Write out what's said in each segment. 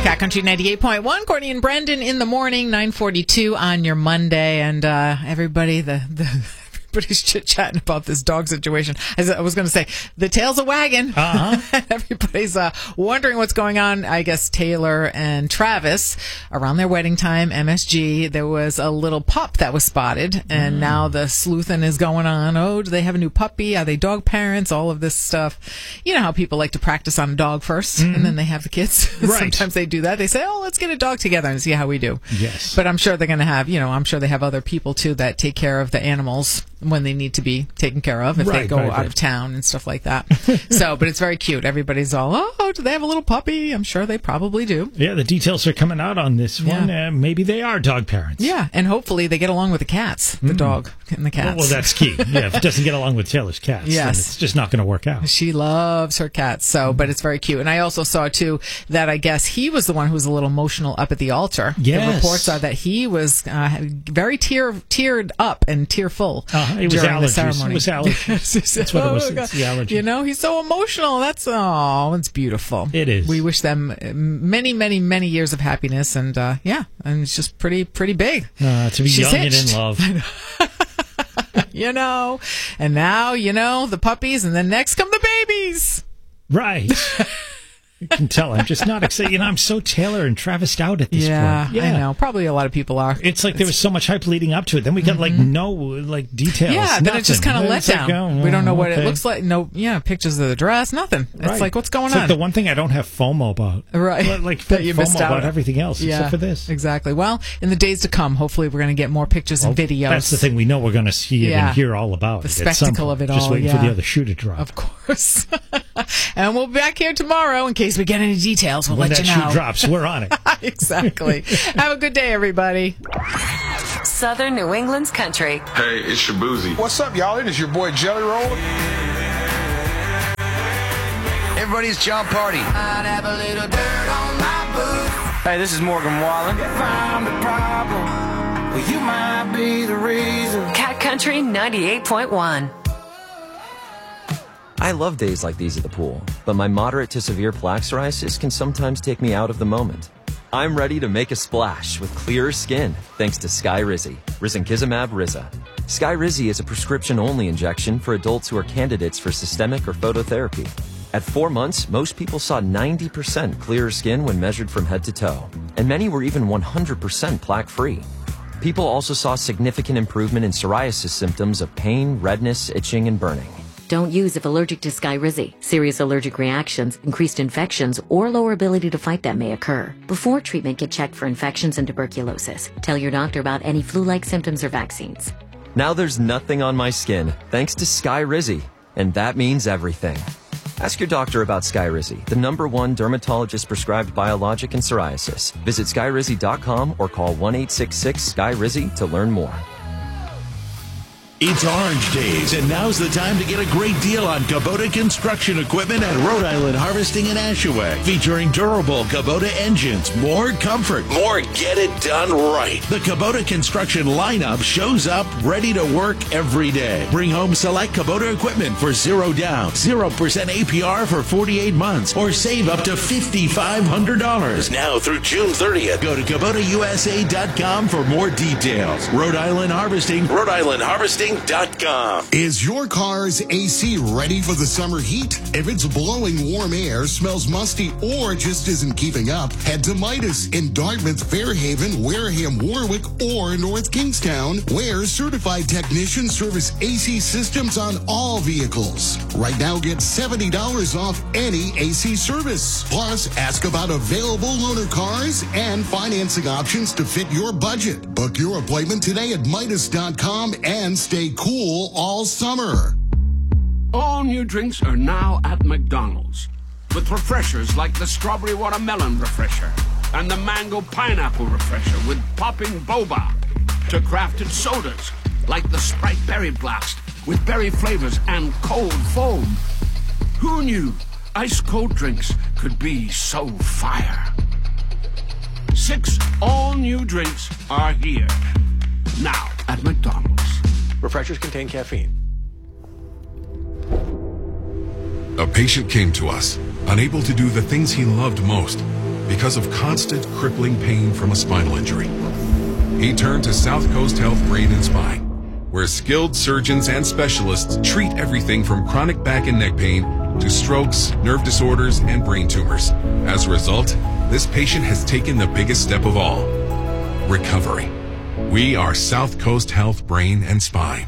Cat Country 98.1, Courtney and Brendan in the morning, 9:42 on your Monday, and everybody's chit-chatting about this dog situation. I was going to say, the tail's a wagging. Everybody's wondering what's going on. I guess Taylor and Travis, around their wedding time, MSG, there was a little pup that was spotted, and now the sleuthing is going on. Oh, do they have a new puppy? Are they dog parents? All of this stuff. You know how people like to practice on a dog first, and then they have the kids. Right. Sometimes they do that. They say, oh, let's get a dog together and see how we do. Yes. But I'm sure they're going to have, I'm sure they have other people, too, that take care of the animals when they need to be taken care of, if they go out of town and stuff like that. But it's very cute. Everybody's all, oh, do they have a little puppy? I'm sure they probably do. Yeah, the details are coming out on this one. Maybe they are dog parents. Yeah, and hopefully they get along with the cats, the dog and the cats. Well, that's key. Yeah, if it doesn't get along with Taylor's cats, then it's just not going to work out. She loves her cats, but it's very cute. And I also saw, too, that I guess he was the one who was a little emotional up at the altar. Yes. The reports are that he was very teared up and tearful it was during the allergies. ceremony. It was allergies. That's what it was. It's the allergy. He's so emotional. It's beautiful. It is. We wish them many, many, many years of happiness, and and it's just pretty big. To be She's young hitched. and in love. And now, the puppies, and then next come the babies. Right. You can tell I'm just not excited. I'm so Taylor and Travis out at this point. Yeah, I know. Probably a lot of people are. It's like there was so much hype leading up to it. Then we got no details. Yeah, then it just kind of let down. We don't know what it looks like. No, pictures of the dress, nothing. Right. It's like, what's going it's on? Like the one thing I don't have FOMO about. Right. Like that you missed FOMO out about everything else except for this. Exactly. Well, in the days to come, hopefully we're going to get more pictures and videos. That's the thing. We know we're going to see it and hear all about the it. spectacle of it all. Just waiting for the other shoe to drop. Of course. And we'll be back here tomorrow in case we get any details. We'll when let you know. When that shoe drops, we're on it. Exactly. Have a good day, everybody. Southern New England's country. Hey, it's Shabuzi. What's up, y'all? It is your boy Jelly Roll. Everybody's John Party. I'd have a little dirt on my boots. Hey, this is Morgan Wallen. If I'm the problem, well, you might be the reason. Cat Country 98.1. I love days like these at the pool, but my moderate to severe plaque psoriasis can sometimes take me out of the moment. I'm ready to make a splash with clearer skin thanks to Skyrizi, Risankizumab Riza. Skyrizi is a prescription-only injection for adults who are candidates for systemic or phototherapy. At 4 months, most people saw 90% clearer skin when measured from head to toe, and many were even 100% plaque-free. People also saw significant improvement in psoriasis symptoms of pain, redness, itching, and burning. Don't use if allergic to Skyrizi. Serious allergic reactions, increased infections, or lower ability to fight them may occur. Before treatment, get checked for infections and tuberculosis. Tell your doctor about any flu-like symptoms or vaccines. Now there's nothing on my skin thanks to Skyrizi, and that means everything. Ask your doctor about Skyrizi, the #1 dermatologist-prescribed biologic in psoriasis. Visit Skyrizi.com or call 1-866-SKYRIZI to learn more. It's Orange Days, and now's the time to get a great deal on Kubota construction equipment at Rhode Island Harvesting in Ashaway. Featuring durable Kubota engines, more comfort, more get it done right. The Kubota construction lineup shows up ready to work every day. Bring home select Kubota equipment for 0 down, 0% APR for 48 months, or save up to $5,500. Now through June 30th. Go to KubotaUSA.com for more details. Rhode Island Harvesting, Rhode Is your car's AC ready for the summer heat? If it's blowing warm air, smells musty, or just isn't keeping up, head to Midas in Dartmouth, Fairhaven, Wareham, Warwick, or North Kingstown, where certified technicians service AC systems on all vehicles. Right now, get $70 off any AC service. Plus, ask about available loaner cars and financing options to fit your budget. Book your appointment today at Midas.com and stay cool all summer. All new drinks are now at McDonald's, with refreshers like the Strawberry Watermelon Refresher and the Mango Pineapple Refresher with popping boba, to crafted sodas like the Sprite Berry Blast with berry flavors and cold foam. Who knew ice-cold drinks could be so fire? 6 all-new drinks are here, now at McDonald's. Refreshers contain caffeine. A patient came to us, unable to do the things he loved most. because of constant crippling pain from a spinal injury. He turned to South Coast Health Brain and Spine, where skilled surgeons and specialists treat everything from chronic back and neck pain to strokes, nerve disorders, and brain tumors. As a result, this patient has taken the biggest step of all: recovery. We are South Coast Health Brain and Spine.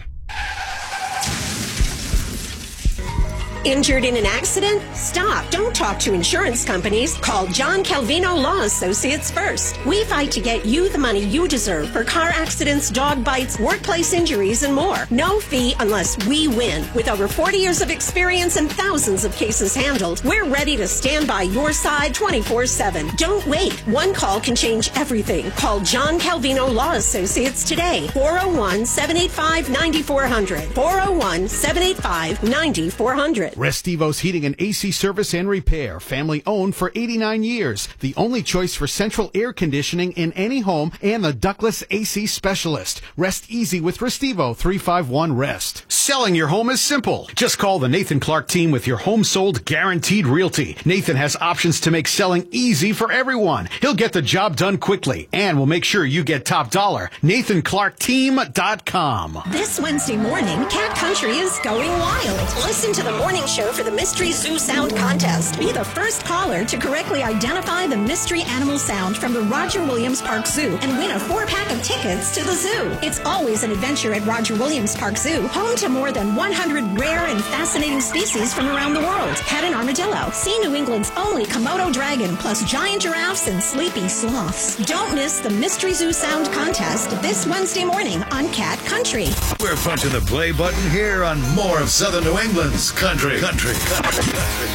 Injured in an accident? Stop. Don't talk to insurance companies. Call John Calvino Law Associates first. We fight to get you the money you deserve for car accidents, dog bites, workplace injuries, and more. No fee unless we win. With over 40 years of experience and thousands of cases handled, we're ready to stand by your side 24/7. Don't wait. One call can change everything. Call John Calvino Law Associates today. 401-785-9400. 401-785-9400. Restivos Heating and AC Service and Repair. Family owned for 89 years. The only choice for central air conditioning in any home and the ductless AC specialist. Rest easy with Restivo 351-REST. Selling your home is simple. Just call the Nathan Clark team with your home sold guaranteed realty. Nathan has options to make selling easy for everyone. He'll get the job done quickly and will make sure you get top dollar. NathanClarkTeam.com. This Wednesday morning, Cat Country is going wild. Listen to the morning show for the Mystery Zoo Sound Contest. Be the first caller to correctly identify the mystery animal sound from the Roger Williams Park Zoo and win a 4-pack of tickets to the zoo. It's always an adventure at Roger Williams Park Zoo, home to more than 100 rare and fascinating species from around the world. Pet an armadillo. See New England's only Komodo dragon, plus giant giraffes and sleepy sloths. Don't miss the Mystery Zoo Sound Contest this Wednesday morning on Cat Country. We're punching the play button here on more of Southern New England's country.